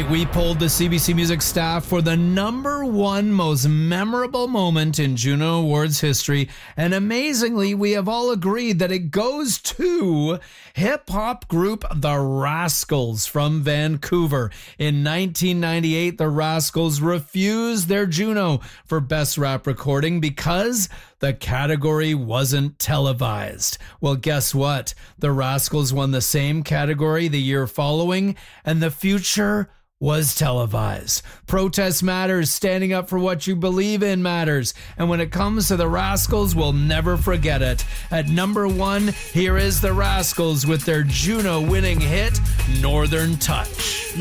night, we polled the CBC Music staff for the number one most memorable moment in Juno Awards history, and amazingly, we have all agreed that it goes to hip-hop group The Rascals from Vancouver. In 1998, The Rascals refused their Juno for Best Rap Recording because the category wasn't televised. Well, guess what? The Rascals won the same category the year following, and the future was televised. Protest matters. Standing up for what you believe in matters. And when it comes to the Rascals, we'll never forget it. At number one, here is the Rascals with their Juno winning hit, Northern Touch.